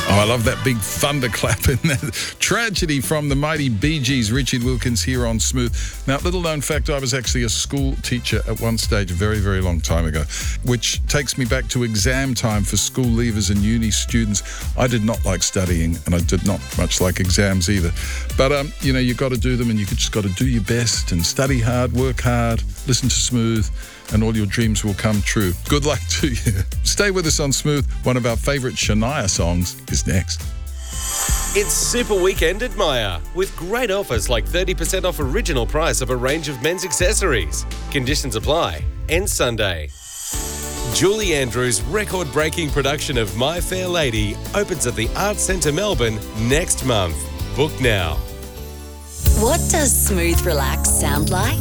Oh, I love that big thunderclap in there. Tragedy from the mighty Bee Gees, Richard Wilkins here on Smooth. Now, little known fact, I was actually a school teacher at one stage a very, very long time ago, which takes me back to exam time for school leavers and uni students. I did not like studying, and I did not much like exams either. But, you got to do them, and you just got to do your best and study hard, work hard, listen to Smooth, and all your dreams will come true. Good luck to you. Stay with us on Smooth. One of our favourite Shania songs is next. It's Super Weekend at Myer, with great offers like 30% off original price of a range of men's accessories. Conditions apply. End Sunday. Julie Andrews' record-breaking production of My Fair Lady opens at the Arts Centre Melbourne next month. Book now. What does Smooth Relax sound like?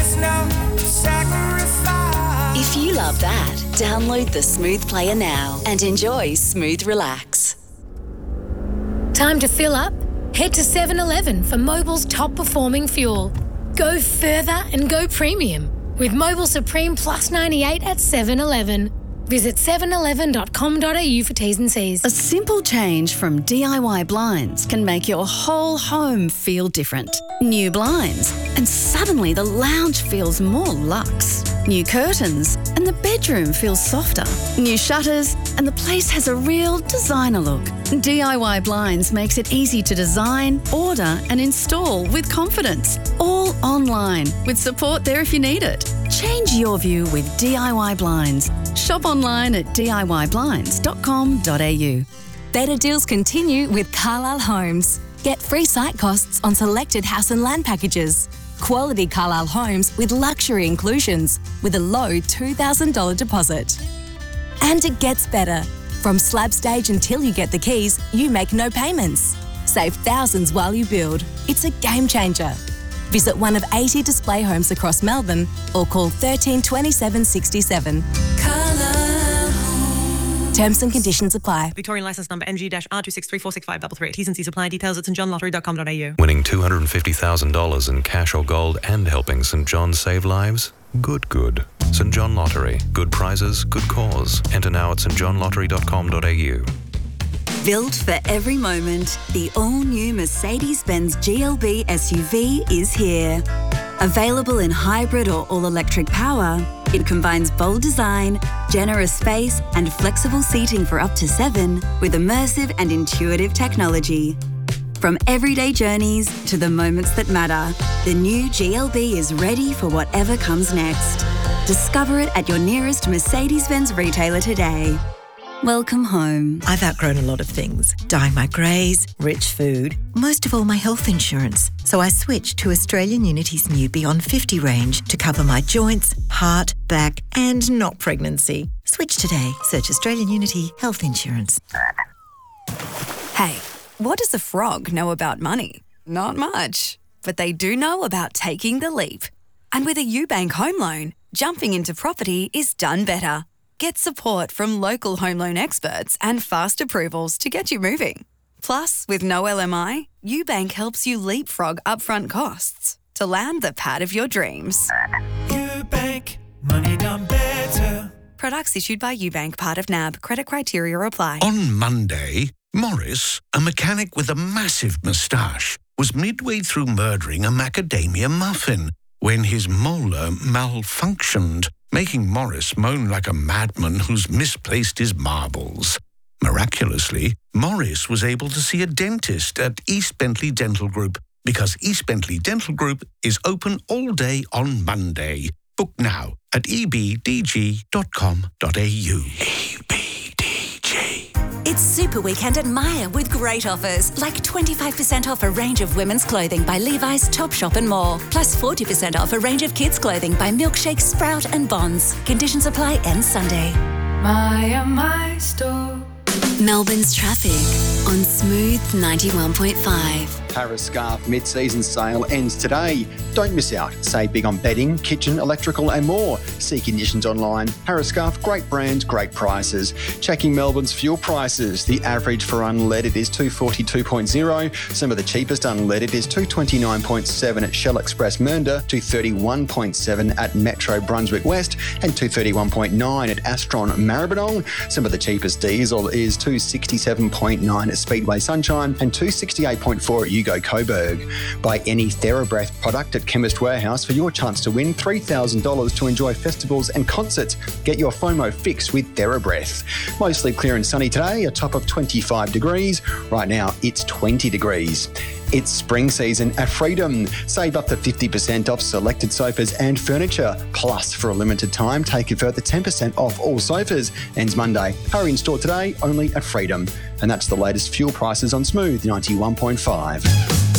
If you love that, download the Smooth Player now and enjoy Smooth Relax. Time to fill up? Head to 7-Eleven for Mobil's top performing fuel. Go further and go premium with Mobil Supreme Plus 98 at 7-Eleven. Visit 711.com.au for T's and C's. A simple change from DIY blinds can make your whole home feel different. New blinds, and suddenly the lounge feels more luxe. New curtains, and the bedroom feels softer. New shutters, and the place has a real designer look. DIY Blinds makes it easy to design, order, and install with confidence. All online, with support there if you need it. Change your view with DIY Blinds. Shop online at diyblinds.com.au. Better deals continue with Carlisle Homes. Get free site costs on selected house and land packages. Quality Carlisle Homes with luxury inclusions with a low $2,000 deposit. And it gets better. From slab stage until you get the keys, you make no payments. Save thousands while you build. It's a game changer. Visit one of 80 display homes across Melbourne or call 13 27 67. Terms and conditions apply. Victorian licence number NG-R2634653. T's and C's apply. Details at stjohnlottery.com.au. Winning $250,000 in cash or gold and helping St John save lives? Good. St John Lottery. Good prizes, good cause. Enter now at stjohnlottery.com.au. Built for every moment, the all-new Mercedes-Benz GLB SUV is here. Available in hybrid or all-electric power, it combines bold design, generous space, and flexible seating for up to 7 with immersive and intuitive technology. From everyday journeys to the moments that matter, the new GLB is ready for whatever comes next. Discover it at your nearest Mercedes-Benz retailer today. Welcome home. I've outgrown a lot of things. Dyeing my greys, rich food, most of all my health insurance. So I switched to Australian Unity's new Beyond 50 range to cover my joints, heart, back and not pregnancy. Switch today. Search Australian Unity Health Insurance. Hey, what does a frog know about money? Not much. But they do know about taking the leap. And with a UBank home loan, jumping into property is done better. Get support from local home loan experts and fast approvals to get you moving. Plus, with no LMI, UBank helps you leapfrog upfront costs to land the pad of your dreams. UBank, money done better. Products issued by UBank, part of NAB. Credit criteria apply. On Monday, Morris, a mechanic with a massive moustache, was midway through murdering a macadamia muffin when his molar malfunctioned, making Morris moan like a madman who's misplaced his marbles. Miraculously, Morris was able to see a dentist at East Bentley Dental Group because East Bentley Dental Group is open all day on Monday. Book now at ebdg.com.au. It's Super Weekend at Myer with great offers, like 25% off a range of women's clothing by Levi's, Topshop and more. Plus 40% off a range of kids' clothing by Milkshake, Sprout and Bonds. Conditions apply. End Sunday. Myer, my store. Melbourne's traffic on Smooth 91.5. Harris Scarfe mid-season sale ends today. Don't miss out. Save big on bedding, kitchen, electrical and more. See conditions online. Harris Scarfe, great brands, great prices. Checking Melbourne's fuel prices. The average for unleaded is 242.0. Some of the cheapest unleaded is 229.7 at Shell Express Mernda, 231.7 at Metro Brunswick West and 231.9 at Astron Maribyrnong. Some of the cheapest diesel is 267.9 at Speedway Sunshine and 268.4 at Yugo Coburg. Buy any TheraBreath product at Chemist Warehouse for your chance to win $3,000 to enjoy festivals and concerts. Get your FOMO fix with TheraBreath. Mostly clear and sunny today, a top of 25 degrees. Right now, it's 20 degrees. It's spring season at Freedom. Save up to 50% off selected sofas and furniture. Plus, for a limited time, take a further 10% off all sofas. Ends Monday. Hurry in store today, only at Freedom. And that's the latest fuel prices on Smooth 91.5.